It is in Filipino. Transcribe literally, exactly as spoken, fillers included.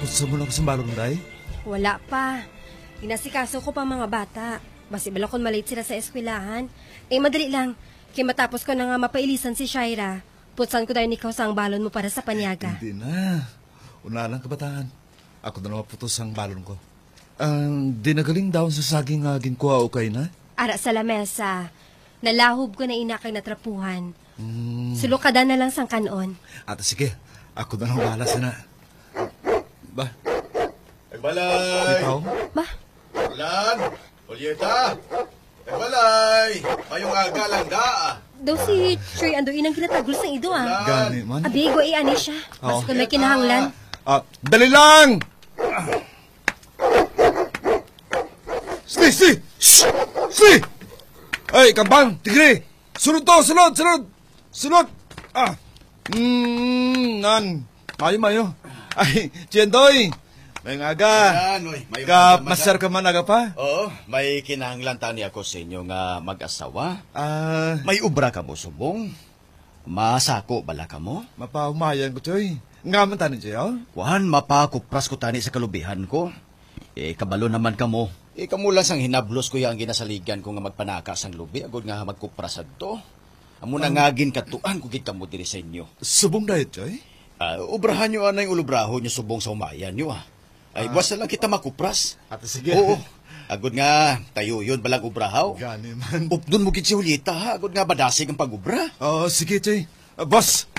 Naputsa mo na ko sa balon, day? Wala pa. Inasikaso ko pa mga bata. Basi bala kung malate sila sa eskwelahan. Eh, madali lang. Kaya matapos ko na nga mapailisan si Shaira, putsan ko daw ikaw sa ang balon mo para sa panyaga. Hindi na. Una lang kabataan. Ako na naputos ang balon ko. Ang uh, dinagaling daw sa saging nga ginkuha o kay na? Ara sa lamesa. Nalahob ko na inakay na trapuhan. Mm. Sulukada na lang sang kanon. Ate, sige. Ako na lang bahala sana. Ba? Ay, balay! Ikaw? Ba? Ulan! Julieta! Ay, balay! Mayong aga lang da! Daw si Choy Andoin ang kinatagol sa ido ah. Gani man. Abigo i-ani siya. Mas Oo. kung may kinahanglan. Ah, dali lang! Stay, stay! Shh! Stay! Ay, kambang! Tigre! Sunod to! Sunod! Sunod! Sunod! Ah! Hmm, nan. Mayo, mayo. Ay, Tiendoy! May aga. Yan, oy. Mayong Ka, aga, masar ka man aga pa? Oo, may kinahanglan tani ako sa inyo nga mag-asawa. Ah, May ubra ka mo, subong. Masako bala ka mo. mapahumayan ko, Choy. Nga man tanin siya, oh? Kuhan, mapakupras ko tani sa kalubihan ko. Eh, kabalo naman ka mo. Eh, kamulang sang hinablos ko yung ginasaligan ko nga magpanaka sang lubi. Agod nga magkuprasad to. Amo na nga gin katuan ko gid kamo diri sa inyo. Subong dahil, Choy? Ah, ubrahan nyo anay ulubraho nyo subong sa umayan nyo ah. Ay, buwas na lang kita makupras. Ate, sige. Oo. Agod nga, tayo yun balang ubrahaw. Gani man. Updun mo gid si Julieta ha. Agod nga badasig ang pag-ubra. Oh, sige, Choy. Ah, boss,